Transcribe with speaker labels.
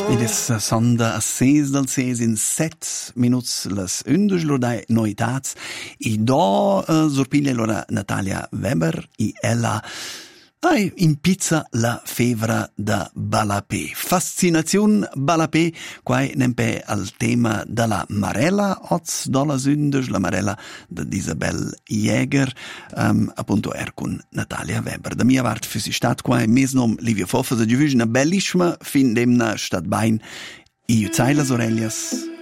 Speaker 1: Ed es sonda a 6 del 6 in 7 minuts las 11 lordai noitats i do sorpiglia lora Natalia Weber i ella in pizza la fevra da Balapé. Fascinazione Balapé, quai nempe al tema della Marella, oz dolla sündes, la Marella d'Isabel Jäger, appunto con Natalia Weber. Da mia vart füsi stat quai mesnom Livio Foffa, sa giuvisch una bellissima fin demna stat bain i uzzai las orellas